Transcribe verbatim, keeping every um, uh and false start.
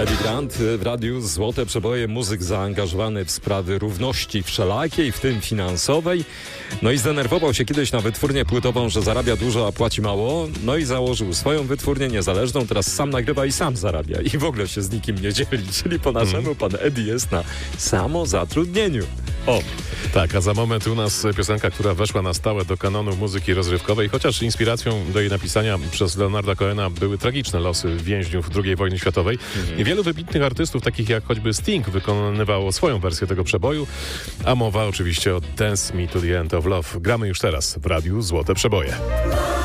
Eddie Grant w radiu Złote Przeboje, muzyk zaangażowany w sprawy równości wszelakiej, w tym finansowej. No i zdenerwował się kiedyś na wytwórnię płytową, że zarabia dużo, a płaci mało. No i założył swoją wytwórnię niezależną, teraz sam nagrywa i sam zarabia. I w ogóle się z nikim nie dzieli. Czyli po naszemu pan Eddie jest na samozatrudnieniu. O! Tak, a za moment u nas piosenka, która weszła na stałe do kanonu muzyki rozrywkowej, chociaż inspiracją do jej napisania przez Leonarda Cohena były tragiczne losy więźniów drugiej wojny światowej. Mhm. I wielu wybitnych artystów, takich jak choćby Sting, wykonywało swoją wersję tego przeboju, a mowa oczywiście o Dance Me to the End of Love. Gramy już teraz w radiu Złote Przeboje.